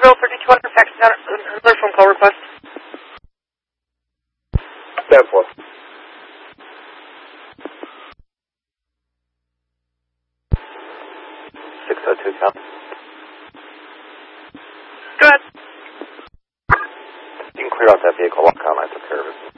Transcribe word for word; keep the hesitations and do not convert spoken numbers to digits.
Centerville for D two hundred, fax down another phone call request. Step four. six oh two, South. Go ahead. You can clear out that vehicle. Walk on. I took care of it.